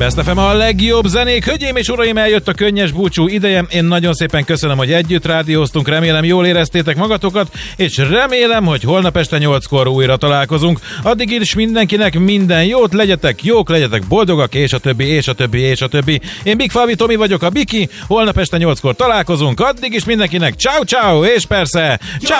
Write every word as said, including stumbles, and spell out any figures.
Best ef em a legjobb zenék. Hölgyeim és uraim, eljött a könnyes búcsú ideje. Én nagyon szépen köszönöm, hogy együtt rádióztunk. Remélem jól éreztétek magatokat, és remélem, hogy holnap este nyolckor újra találkozunk. Addig is mindenkinek minden jót, legyetek jók, legyetek boldogak, és a többi, és a többi, és a többi. Én Big Fabi Tomi vagyok, a Biki. Holnap este nyolckor találkozunk. Addig is mindenkinek ciao ciao, és persze ciao.